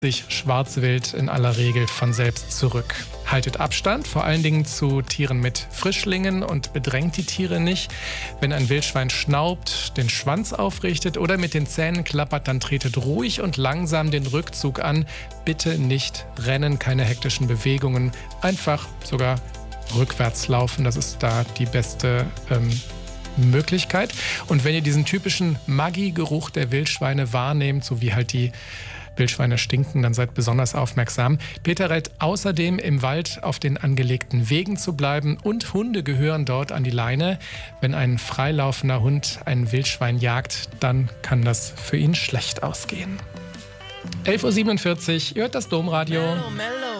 sich Schwarzwild in aller Regel von selbst zurück. Haltet Abstand, vor allen Dingen zu Tieren mit Frischlingen, und bedrängt die Tiere nicht. Wenn ein Wildschwein schnaubt, den Schwanz aufrichtet oder mit den Zähnen klappert, dann tretet ruhig und langsam den Rückzug an. Bitte nicht rennen, keine hektischen Bewegungen, einfach sogar rückwärts laufen. Das ist da die beste Möglichkeit. Und wenn ihr diesen typischen Maggi-Geruch der Wildschweine wahrnehmt, so wie halt die Wildschweine stinken, dann seid besonders aufmerksam. Peter rät außerdem, im Wald auf den angelegten Wegen zu bleiben, und Hunde gehören dort an die Leine. Wenn ein freilaufender Hund ein Wildschwein jagt, dann kann das für ihn schlecht ausgehen. 11.47 Uhr, ihr hört das Domradio. Mellow, mellow.